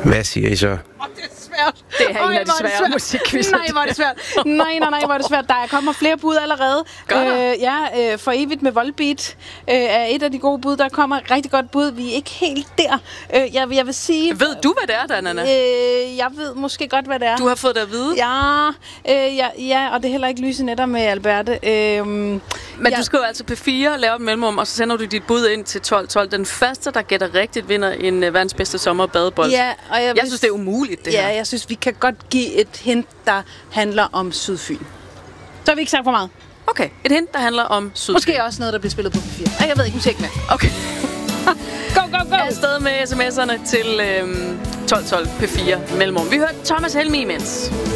Hvad siger I så? Det er svært. Det er en af de svære musikquizzer. Nej, hvor er det svært. Nej, hvor er det svært. Der kommer flere bud allerede. For evigt med Volbeat er et af de gode bud. Der kommer et rigtig godt bud. Vi er ikke helt der. Jeg vil sige... Ved du, hvad det er, Danana? Jeg ved måske godt, hvad det er. Du har fået det at vide? Ja, og det er heller ikke Lyse Netter med Alberte. Men du skriver altså P4, laver et mellemrum, og så sender du dit bud ind til 12.12. Den første, der gætter rigtigt, vinder en verdens bedste sommerbadebold. Ja, og jeg synes, det er umuligt, det her. Ja, jeg synes, vi kan godt give et hint, der handler om Sydfyn. Så har vi ikke sagt for meget. Okay, et hint, der handler om Sydfyn. Måske også noget, der bliver spillet på P4. Jeg ved ikke, musik med. Okay. Go! Afsted med sms'erne til 12.12 P4 mellemrum. Vi hørte Thomas Helmig imens.